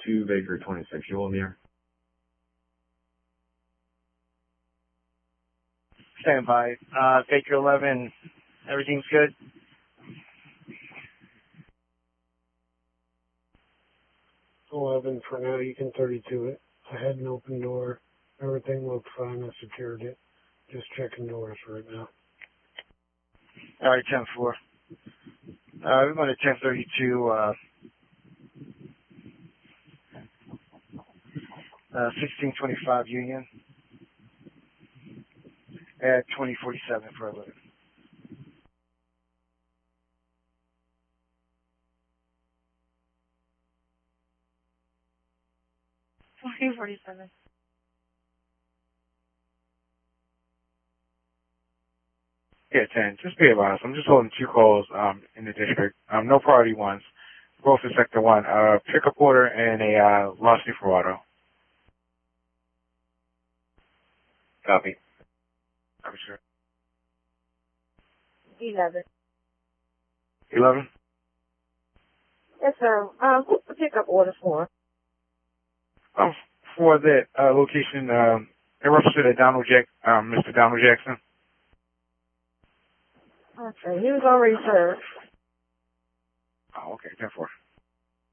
32 Baker 26. You on the air? Stand by. Baker 11, everything's good? 11 for now. You can 32 it. I had an open door. Everything looked fine. I secured it. Just checking doors right now. All right, 10-4. We're going to 1032, 1625 Union at 2047 for 11. $14.47. Yeah, 10. Just be advised. I'm just holding 2 calls in the district. No priority ones. Both in Sector 1. Pickup order and a lost for auto. Copy. Copy, sir. 11. 11? Yes, sir. What's the pickup order for? For that location, in reference to the Mr. Donald Jackson. Okay, he was already served. Oh, okay, 10-4.